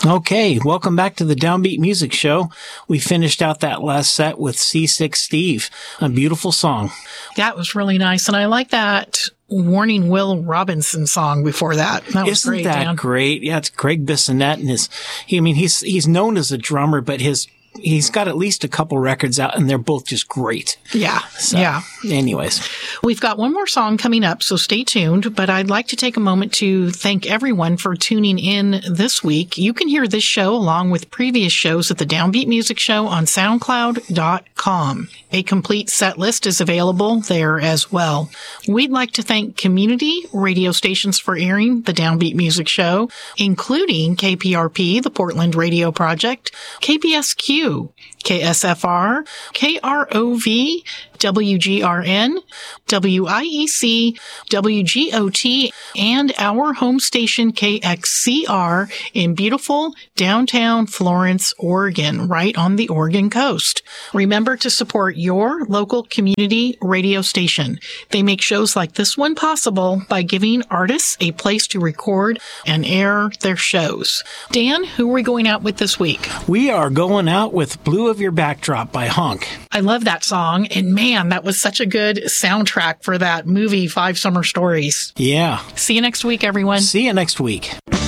Okay, welcome back to the Downbeat Music Show. We finished out that last set with Seasick Steve, a beautiful song. That was really nice, and I like that Warning Will Robinson song before that. That was Isn't great, that Dan. great? Yeah, it's Craig Bissonette, and he's known as a drummer, but he's got at least a couple records out, and they're both just great. Yeah, So, yeah. Anyways. We've got one more song coming up, so stay tuned. But I'd like to take a moment to thank everyone for tuning in this week. You can hear this show along with previous shows at the Downbeat Music Show on SoundCloud.com. A complete set list is available there as well. We'd like to thank community radio stations for airing the Downbeat Music Show, including KPRP, the Portland Radio Project, KPSQ, KSFR, KROV, WGRN, WIEC, WGOT, and our home station KXCR in beautiful downtown Florence, Oregon, right on the Oregon coast. Remember to support your local community radio station. They make shows like this one possible by giving artists a place to record and air their shows. Dan, who are we going out with this week? We are going out with Blue of Your Backdrop by Honk. I love that song, and man, that was such a good soundtrack for that movie, 5 Summer Stories. Yeah. See you next week, everyone. See you next week.